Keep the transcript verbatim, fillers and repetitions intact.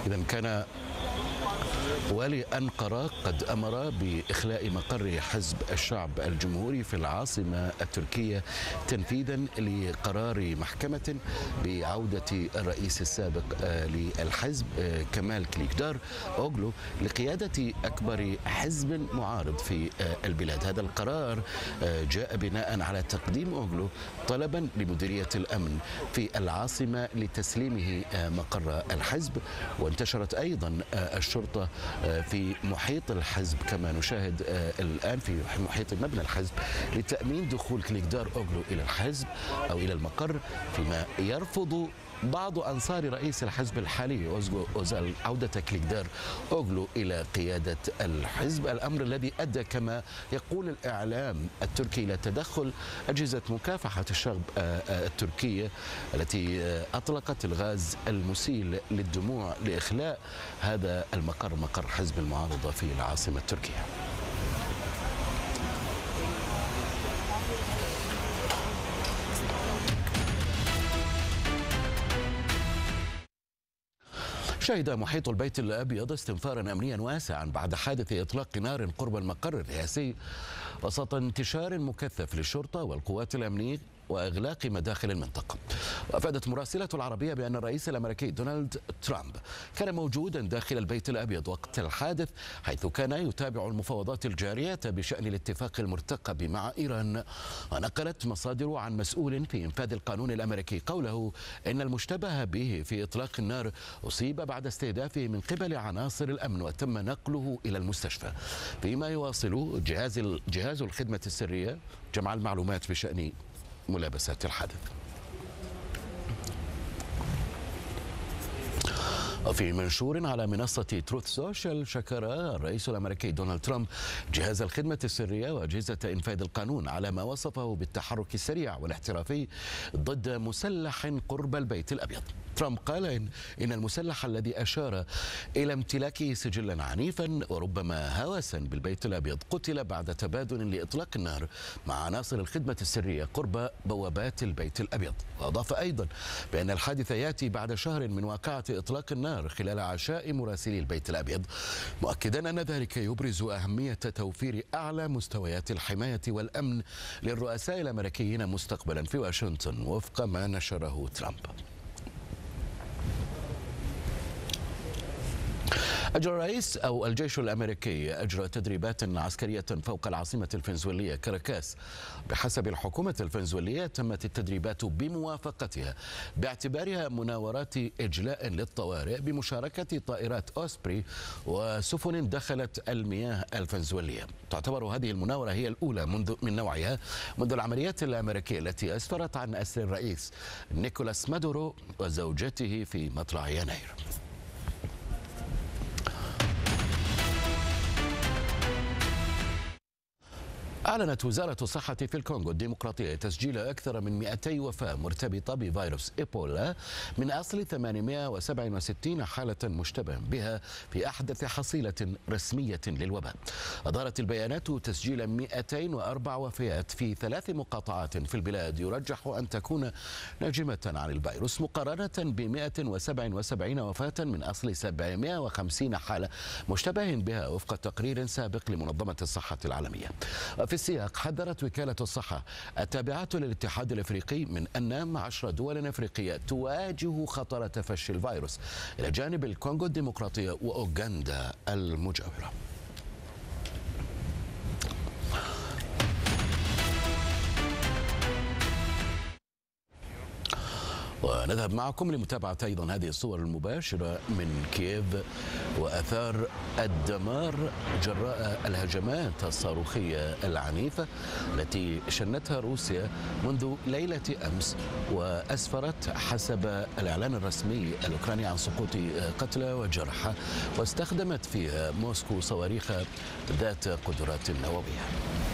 إذا كان والي أنقرة قد أمر بإخلاء مقر حزب الشعب الجمهوري في العاصمة التركية تنفيذا لقرار محكمة بعودة الرئيس السابق للحزب كمال كليكدار أوغلو لقيادة أكبر حزب معارض في البلاد. هذا القرار جاء بناء على تقديم أوغلو طلبا لمديرية الأمن في العاصمة لتسليمه مقر الحزب، وانتشرت أيضا الشرطة في محيط الحزب كما نشاهد الآن في محيط مبنى الحزب لتأمين دخول كليكدار أوغلو إلى الحزب أو إلى المقر، فيما يرفض بعض أنصار رئيس الحزب الحالي أوزال عودة كليكدار أوغلو إلى قيادة الحزب، الأمر الذي أدى كما يقول الإعلام التركي إلى تدخل أجهزة مكافحة الشغب التركية التي أطلقت الغاز المسيل للدموع لإخلاء هذا المقر، مقر حزب المعارضة في العاصمة التركية. شهد محيط البيت الأبيض استنفارا أمنيا واسعا بعد حادث إطلاق نار قرب المقر الرئاسي وسط انتشار مكثف للشرطة والقوات الأمنية وإغلاق مداخل المنطقة. وأفادت مراسلة العربية بأن الرئيس الأمريكي دونالد ترامب كان موجودا داخل البيت الأبيض وقت الحادث، حيث كان يتابع المفاوضات الجارية بشأن الاتفاق المرتقب مع إيران. ونقلت مصادر عن مسؤول في إنفاذ القانون الأمريكي قوله إن المشتبه به في إطلاق النار أصيب بعد استهدافه من قبل عناصر الأمن وتم نقله إلى المستشفى، فيما يواصل جهاز جهاز الخدمة السرية جمع المعلومات بشأن ملابسات الحادث. وفي منشور على منصة تروث سوشيال، شكر الرئيس الأمريكي دونالد ترامب جهاز الخدمة السرية وأجهزة إنفاذ القانون على ما وصفه بالتحرك السريع والاحترافي ضد مسلح قرب البيت الأبيض. ترامب قال إن, إن المسلح الذي أشار إلى امتلاكه سجلا عنيفا وربما هوسا بالبيت الأبيض قتل بعد تبادل لإطلاق النار مع عناصر الخدمة السرية قرب بوابات البيت الأبيض. وأضاف أيضا بأن الحادث يأتي بعد شهر من واقعة إطلاق النار خلال عشاء مراسلي البيت الأبيض، مؤكدا أن ذلك يبرز أهمية توفير أعلى مستويات الحماية والأمن للرؤساء الأمريكيين مستقبلا في واشنطن وفق ما نشره ترامب. أجرى الرئيس أو الجيش الأمريكي أجرى تدريبات عسكرية فوق العاصمة الفنزويلية كاراكاس. بحسب الحكومة الفنزويلية تمت التدريبات بموافقتها باعتبارها مناورات إجلاء للطوارئ بمشاركة طائرات أوسبري وسفن دخلت المياه الفنزويلية. تعتبر هذه المناورة هي الأولى منذ من نوعها منذ العمليات الأمريكية التي أسفرت عن أسر الرئيس نيكولاس مادورو وزوجته في مطلع يناير. أعلنت وزارة الصحة في الكونغو الديمقراطية تسجيل أكثر من مئتي وفاة مرتبطة بفيروس إيبولا من أصل ثمانمئة وسبعة وستين حالة مشتبه بها في أحدث حصيلة رسمية للوباء. أظهرت البيانات تسجيل مئتين وأربع وفيات في ثلاث مقاطعات في البلاد يرجح أن تكون ناجمة عن الفيروس، مقارنة ب مئة وسبعة وسبعين وفاة من أصل سبعمئة وخمسين حالة مشتبه بها وفق تقرير سابق لمنظمة الصحة العالمية. في السياق حذرت وكالة الصحة التابعة للاتحاد الافريقي من ان عشر دول افريقية تواجه خطر تفشي الفيروس الى جانب الكونغو الديمقراطية واوغندا المجاورة. ونذهب معكم لمتابعة أيضا هذه الصور المباشرة من كييف وأثار الدمار جراء الهجمات الصاروخية العنيفة التي شنتها روسيا منذ ليلة أمس، وأسفرت حسب الإعلان الرسمي الأوكراني عن سقوط قتلى وجرحى، واستخدمت فيها موسكو صواريخ ذات قدرات نووية.